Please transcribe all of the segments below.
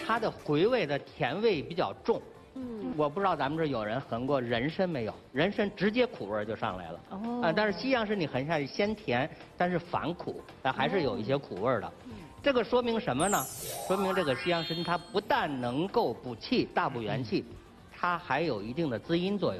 它的回味的甜味比较重。我不知道咱们这有人横过人参没有？人参直接苦味就上来了。但是西洋参你横下去先甜，但是反苦，但还是有一些苦味的。这个说明什么呢？说明这个西洋参它不但能够补气、大补元气，它还有一定的滋阴作用，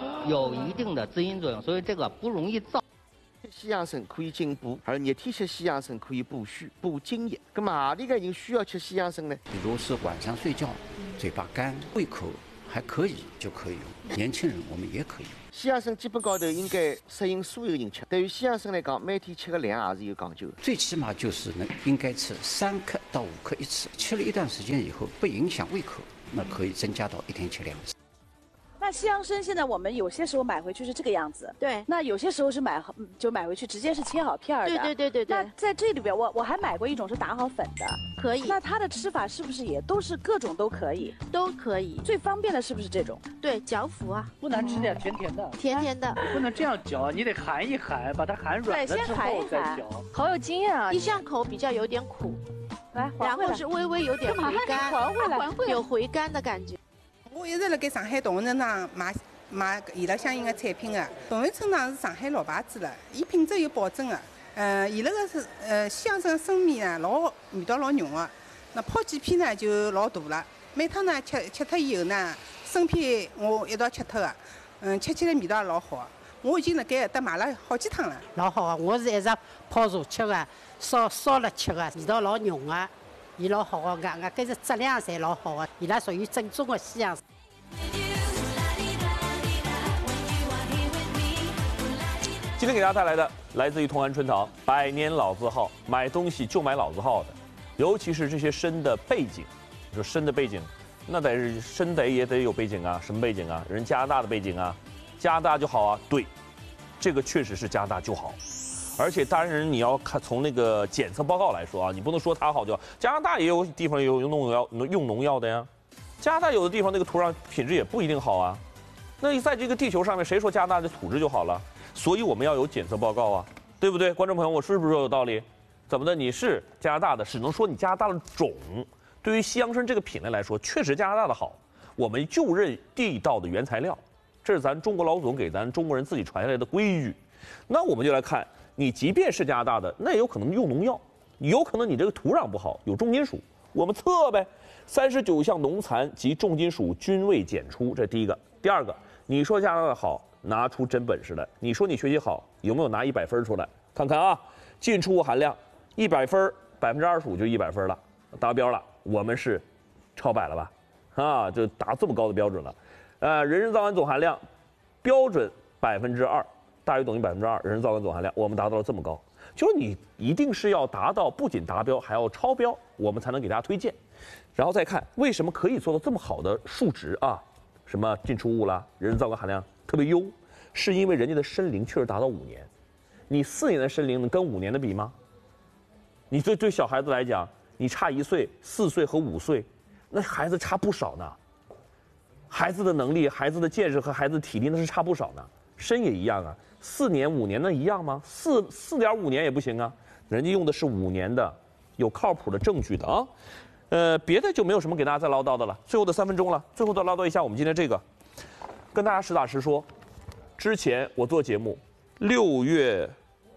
所以这个不容易燥。 西洋参可以进补，而热天吃西洋参可以补虚、补津液。那么何里个人需要吃西洋参呢？ 比如是晚上睡觉，嘴巴干、胃口还可以就可以用。年轻人我们也可以用。 西洋参基本高头应该适应所有人吃。对于西洋参来讲，每天吃的量也是有讲究的。 最起码就是应该吃3克到5克一次。吃了一段时间以后不影响胃口，那可以增加到1天吃2次。 那西洋参现在我们有些时候买回去是这个样子， 对。 那有些时候是买回去直接是切好片儿的， 对。 那在这里边，我还买过一种是打好粉的， 可以。 那它的吃法是不是也都是各种都可以？ 都可以。 最方便的是不是这种？ 对，嚼服啊。 不难吃点，甜甜的。 甜甜的。 不能这样嚼，你得含一含，把它含软了之后再嚼。 好有经验啊！ 一上口比较有点苦， 来， 然后是微微有点回甘，有回甘的感觉。 我一直辣盖上海同仁村场买伊拉相应的产品的。同仁村场是上海老牌子了，伊品质有保证的。伊拉个是西洋参生米呢，味道老浓的。那泡几片呢就老大了。每趟呢吃脱以后呢，生片我一道吃脱的。吃起来味道也老好。我已经辣盖搭买了好几趟了。 老好啊！我是一直泡茶吃的，烧了吃的，味道老浓的。伊老好个，搿是质量侪老好个，伊拉属于正宗的西洋参。 今天给大家带来的来自于同安春堂百年老字号，买东西就买老字号的，尤其是这些参的背景。你说参的背景，那参也得有背景啊，什么背景啊？人加拿大的背景啊，加拿大就好啊。对，这个确实是加拿大就好。而且当然你要看从那个检测报告来说啊，你不能说它好就好。加拿大也有地方有用农药的呀，加拿大有的地方那个土壤品质也不一定好啊。那在这个地球上面，谁说加拿大的土质就好了？所以我们要有检测报告啊，对不对？观众朋友，我是不是说有道理？怎么的？你是加拿大的，只能说你加拿大的种。对于西洋参这个品类来说，确实加拿大的好。我们就认地道的原材料，这是咱中国老祖宗给咱中国人自己传下来的规矩。那我们就来看。你即便是加拿大的，那也有可能用农药，有可能你这个土壤不好，有重金属，我们测呗。39项农残及重金属均未检出，这第一个。第二个，你说加拿大的好，拿出真本事来。你说你学习好，有没有拿100分出来？看看啊，进出物含量100分，25%就100分了，达标了。我们是超100了吧？啊，就达这么高的标准了。人参皂苷总含量标准2%。大于等于2%，人参皂苷总含量，我们达到了这么高，就是你一定是要达到不仅达标，还要超标，我们才能给大家推荐。然后再看为什么可以做到这么好的数值啊？什么进出物啦，人参皂苷含量特别优，是因为人家的参龄确实达到5年。你4年的参龄能跟5年的比吗？你对小孩子来讲，你差1岁、4岁和5岁，那孩子差不少呢。孩子的能力、孩子的见识和孩子的体力那是差不少呢。参也一样啊。4年、5年那一样吗？4.5年也不行啊，人家用的是5年的，有靠谱的证据的啊。别的就没有什么给大家再唠叨的了。最后的3分钟了，最后再唠叨一下我们今天这个，跟大家实打实说，之前我做节目，6月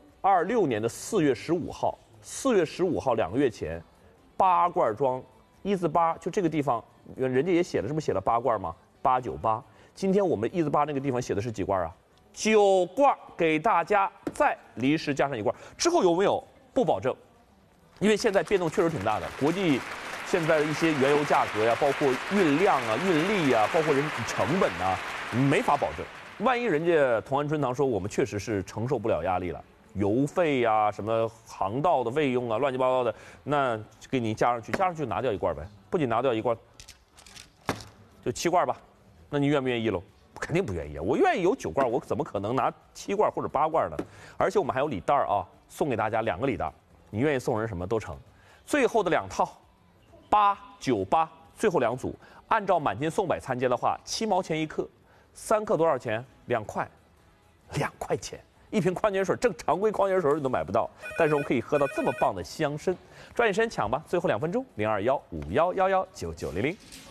26年的4月15号，4月15号2个月前，8罐装1字8，就这个地方，人家也写了，是不是写了8罐吗？898。今天我们1字8那个地方写的是几罐啊？9罐，给大家再临时加上1罐，之后有没有不保证，因为现在变动确实挺大的，国际现在的一些原油价格呀，包括运量啊、运力啊，包括人成本啊，没法保证。万一人家同安春堂说我们确实是承受不了压力了，油费呀、什么航道的费用啊，乱七八糟的，那给你加上去拿掉1罐呗，不仅拿掉1罐，就7罐吧，那你愿不愿意喽？肯定不愿意啊！我愿意有9罐，我怎么可能拿7罐或者8罐呢？而且我们还有礼袋啊，送给大家2个礼袋，你愿意送人什么都成。最后的2套，8、9、8，最后2组，按照满斤送百参加的话，7毛钱1克，3克多少钱？2块，2块钱， 一瓶矿泉水，正常规矿泉水你都买不到，但是我们可以喝到这么棒的西洋参。抓紧时间抢吧，最后2分钟，021511199900。